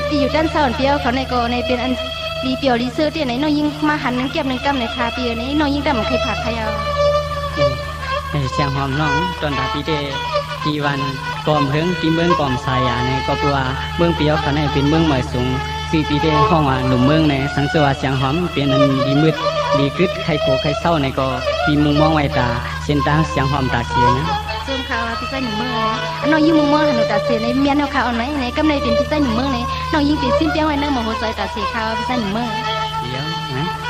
ที่อยู่ด้านซ้ายเปียวเขาในก็ในเป็นอันรีเปียวรีเซอร์ที่ไหนน้องยิ่งมาหันนึงเก็บนึงกำในคาเปียนี้น้องยิ่งดำเคยผักขยาวเสียงหอมน้องตอนตาปีเดปีวันกอมเฮิงกินเบื้องกอมสายในก็ปัวเบื้องเปียวเขาในเป็นเบื้องเหมยสูงสีปีเดห้องว่าหนุ่มเมืองในสังสวาเสียงหอมเป็นอันดีมืดดีกึดใครโผใครเศร้าในก็ปีมุงมองไวตาเส้นตาเสียงหอมตาเสียนะซูมข่าวพิซซ่าหนุ่มเมืองเลยน้องยิ่งมุงมองหันตาเสียในเมียนเอาข่าวเอาไหนในกำในเป็นพิซซ่าหนุ่มเมืองเลยน้องยิ่งเป็นสิ้นเปี้ยงไว้เนื้อหมูหัวใจตาเสียข่าวพิซซ่าหนุ่มเมือง